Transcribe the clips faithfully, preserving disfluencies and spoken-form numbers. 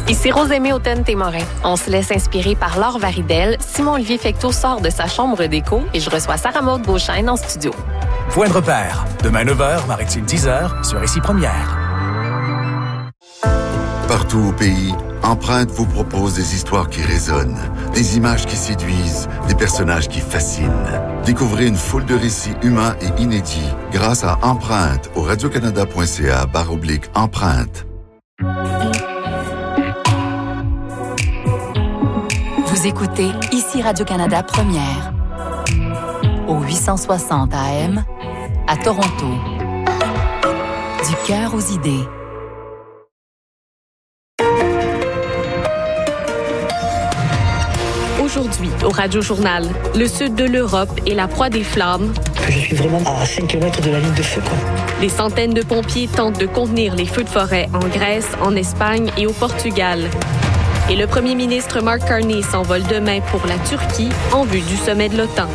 Ici Rosémie Hautain-Témorin. On se laisse inspirer par Laure Varidel. Simon-Olivier Fecteau sort de sa chambre d'écho et je reçois Sarah-Maude Beauchesne en studio. Point de repère. Demain neuf heures, Maritime dix heures, sur Ici Première. Partout au pays, Empreinte vous propose des histoires qui résonnent, des images qui séduisent, des personnages qui fascinent. Découvrez une foule de récits humains et inédits grâce à Empreinte au radiocanada.ca barre oblique Empreinte. Vous écoutez Ici Radio-Canada Première au huit cent soixante A M à Toronto. Du cœur aux idées. Aujourd'hui, au Radio-Journal, le sud de l'Europe est la proie des flammes. Je suis vraiment à cinq kilomètres de la ligne de feu, quoi. Des centaines de pompiers tentent de contenir les feux de forêt en Grèce, en Espagne et au Portugal. Et le premier ministre Mark Carney s'envole demain pour la Turquie en vue du sommet de l'OTAN.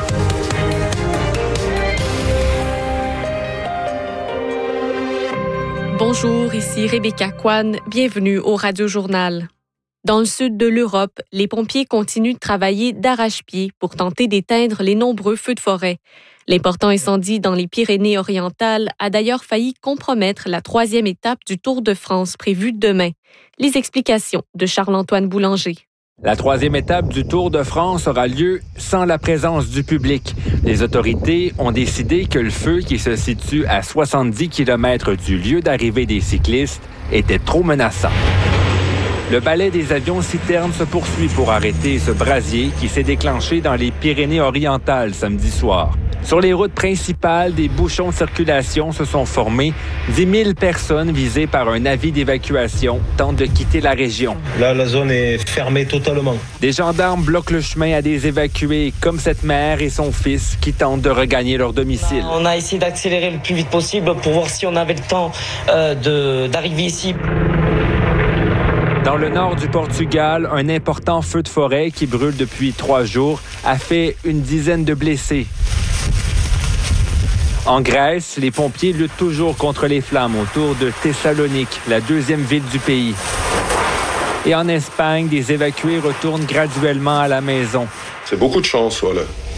Bonjour, ici Rebecca Kwan. Bienvenue au Radio-Journal. Dans le sud de l'Europe, les pompiers continuent de travailler d'arrache-pied pour tenter d'éteindre les nombreux feux de forêt. L'important incendie dans les Pyrénées-Orientales a d'ailleurs failli compromettre la troisième étape du Tour de France prévue demain. Les explications de Charles-Antoine Boulanger. La troisième étape du Tour de France aura lieu sans la présence du public. Les autorités ont décidé que le feu, qui se situe à soixante-dix kilomètres du lieu d'arrivée des cyclistes, était trop menaçant. Le balai des avions-citernes se poursuit pour arrêter ce brasier qui s'est déclenché dans les Pyrénées-Orientales samedi soir. Sur les routes principales, des bouchons de circulation se sont formés. dix mille personnes visées par un avis d'évacuation tentent de quitter la région. Là, la zone est fermée totalement. Des gendarmes bloquent le chemin à des évacués, comme cette mère et son fils qui tentent de regagner leur domicile. On a essayé d'accélérer le plus vite possible pour voir si on avait le temps euh, de, d'arriver ici. Dans le nord du Portugal, un important feu de forêt qui brûle depuis trois jours a fait une dizaine de blessés. En Grèce, les pompiers luttent toujours contre les flammes autour de Thessalonique, la deuxième ville du pays. Et en Espagne, des évacués retournent graduellement à la maison. C'est beaucoup de chance, voilà.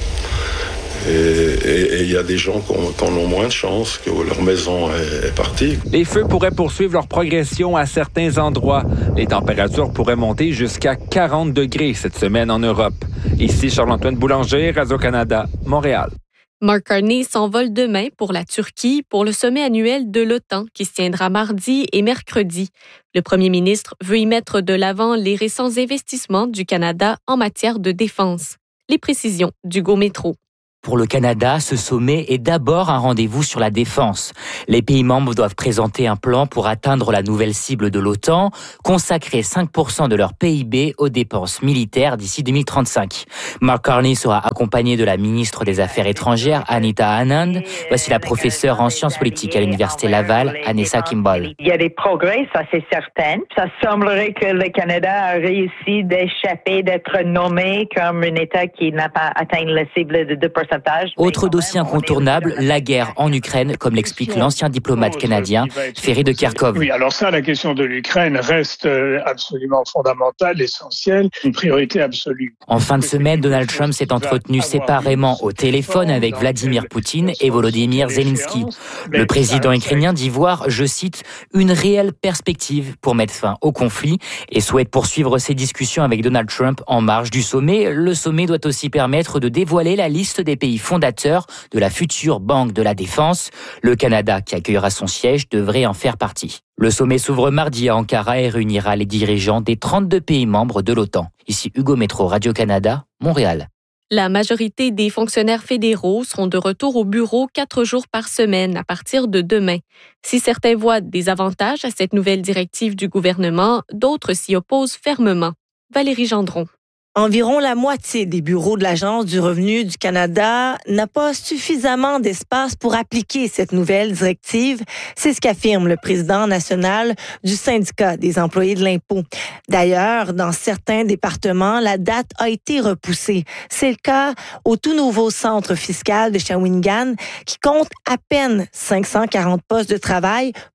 Et il y a des gens qui, ont, qui en ont moins de chance, que leur maison est, est partie. Les feux pourraient poursuivre leur progression à certains endroits. Les températures pourraient monter jusqu'à quarante degrés cette semaine en Europe. Ici Charles-Antoine Boulanger, Radio-Canada, Montréal. Mark Carney s'envole demain pour la Turquie pour le sommet annuel de l'OTAN qui se tiendra mardi et mercredi. Le premier ministre veut y mettre de l'avant les récents investissements du Canada en matière de défense. Les précisions d'Hugo Métro. Pour le Canada, ce sommet est d'abord un rendez-vous sur la défense. Les pays membres doivent présenter un plan pour atteindre la nouvelle cible de l'OTAN, consacrer cinq pour cent de leur P I B aux dépenses militaires d'ici deux mille trente-cinq. Mark Carney sera accompagné de la ministre des Affaires étrangères, Anita Anand. Voici la professeure en sciences politiques à l'Université Laval, Anessa Kimball. Il y a des progrès, ça c'est certain. Ça semblerait que le Canada a réussi d'échapper, d'être nommé comme un État qui n'a pas atteint la cible de deux pour cent. Autre dossier incontournable, la guerre en Ukraine, comme l'explique l'ancien diplomate canadien Ferry de Kerkhove. Oui, alors ça, la question de l'Ukraine reste absolument fondamentale, essentielle, une priorité absolue. En fin de semaine, Donald Trump s'est entretenu séparément au téléphone avec Vladimir Poutine et Volodymyr Zelensky. Le président ukrainien dit voir, je cite, une réelle perspective pour mettre fin au conflit et souhaite poursuivre ses discussions avec Donald Trump en marge du sommet. Le sommet doit aussi permettre de dévoiler la liste des pays fondateur de la future Banque de la Défense. Le Canada, qui accueillera son siège, devrait en faire partie. Le sommet s'ouvre mardi à Ankara et réunira les dirigeants des trente-deux pays membres de l'OTAN. Ici Hugo Métro, Radio-Canada, Montréal. La majorité des fonctionnaires fédéraux seront de retour au bureau quatre jours par semaine à partir de demain. Si certains voient des avantages à cette nouvelle directive du gouvernement, d'autres s'y opposent fermement. Valérie Gendron. Environ la moitié des bureaux de l'Agence du revenu du Canada n'a pas suffisamment d'espace pour appliquer cette nouvelle directive. C'est ce qu'affirme le président national du syndicat des employés de l'impôt. D'ailleurs, dans certains départements, la date a été repoussée. C'est le cas au tout nouveau centre fiscal de Shawinigan qui compte à peine cinq cent quarante postes de travail pour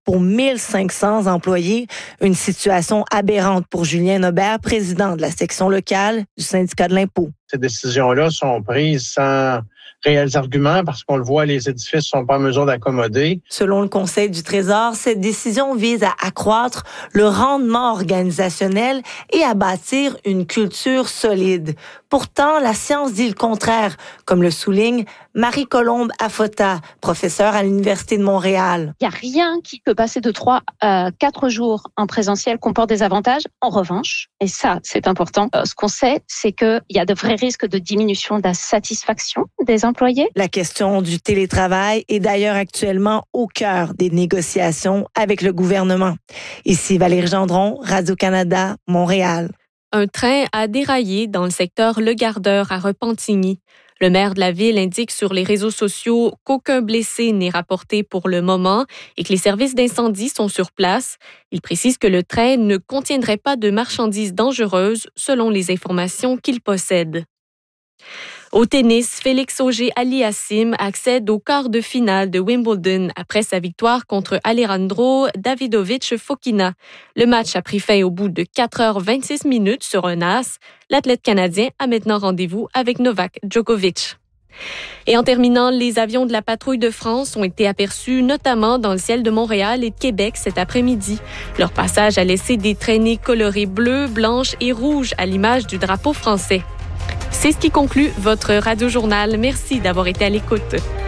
pour mille cinq cents employés. Une situation aberrante pour Julien Aubert, président de la section locale du syndicat de l'impôt. Ces décisions-là sont prises sans réels arguments parce qu'on le voit, les édifices ne sont pas en mesure d'accommoder. Selon le Conseil du Trésor, cette décision vise à accroître le rendement organisationnel et à bâtir une culture solide. Pourtant, la science dit le contraire, comme le souligne Marie-Colombe Afota, professeure à l'Université de Montréal. Il n'y a rien qui peut passer de trois à quatre jours en présentiel comporte des avantages. En revanche, et ça, c'est important, ce qu'on sait, c'est qu'il y a de vrais risques de diminution de la satisfaction des employés. La question du télétravail est d'ailleurs actuellement au cœur des négociations avec le gouvernement. Ici Valérie Gendron, Radio-Canada, Montréal. Un train a déraillé dans le secteur Le Gardeur à Repentigny. Le maire de la ville indique sur les réseaux sociaux qu'aucun blessé n'est rapporté pour le moment et que les services d'incendie sont sur place. Il précise que le train ne contiendrait pas de marchandises dangereuses selon les informations qu'il possède. Au tennis, Félix Auger-Aliassime accède au quart de finale de Wimbledon après sa victoire contre Alejandro Davidovich Fokina. Le match a pris fin au bout de quatre heures vingt-six minutes sur un as. L'athlète canadien a maintenant rendez-vous avec Novak Djokovic. Et en terminant, les avions de la Patrouille de France ont été aperçus notamment dans le ciel de Montréal et de Québec cet après-midi. Leur passage a laissé des traînées colorées bleues, blanches et rouges à l'image du drapeau français. C'est ce qui conclut votre Radio-Journal. Merci d'avoir été à l'écoute.